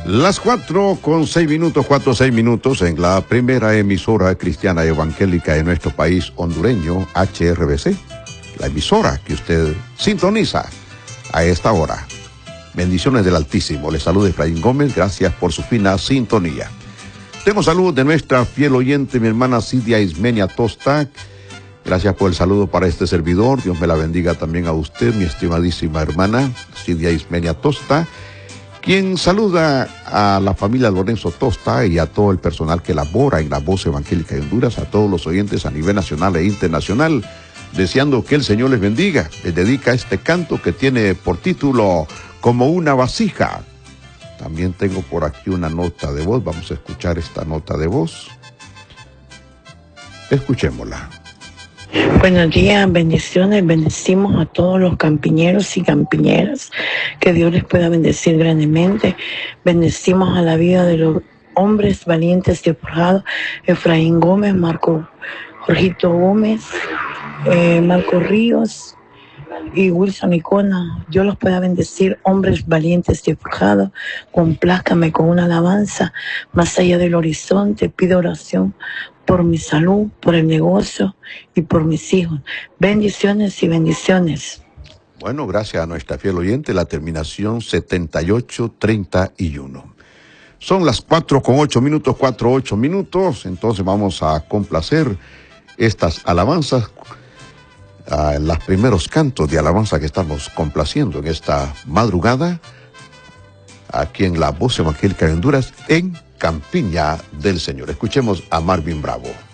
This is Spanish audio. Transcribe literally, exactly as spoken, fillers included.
Las cuatro con seis minutos, cuatro seis minutos en la primera emisora cristiana evangélica de nuestro país hondureño, H R B C, la emisora que usted sintoniza a esta hora. Bendiciones del Altísimo. Le saluda Efraín Gómez, gracias por su fina sintonía. Tengo salud de nuestra fiel oyente, mi hermana Cidia Ismenia Tosta. Gracias por el saludo para este servidor. Dios me la bendiga también a usted, mi estimadísima hermana Cidia Ismenia Tosta, quien saluda a la familia Lorenzo Tosta y a todo el personal que labora en la Voz Evangélica de Honduras, a todos los oyentes a nivel nacional e internacional, deseando que el Señor les bendiga. Les dedica este canto que tiene por título Como una vasija. También tengo por aquí una nota de voz. Vamos a escuchar esta nota de voz. Escuchémosla. Buenos días, bendiciones, bendecimos a todos los campiñeros y campiñeras, que Dios les pueda bendecir grandemente. Bendecimos a la vida de los hombres valientes y forjados, Efraín Gómez, Marco, Jorgito Gómez, eh, Marco Ríos y Wilson Icona. Dios los pueda bendecir, hombres valientes y forjados. Complázcame con una alabanza más allá del horizonte. Pido oración por mi salud, por el negocio y por mis hijos. Bendiciones y bendiciones. Bueno, gracias a nuestra fiel oyente, la terminación setenta y ocho treinta y uno. Son las cuatro con ocho minutos, cuatro, ocho minutos, entonces vamos a complacer estas alabanzas, uh, los primeros cantos de alabanza que estamos complaciendo en esta madrugada, aquí en la Voz Evangélica de Honduras, en Campiña del Señor. Escuchemos a Marvin Bravo.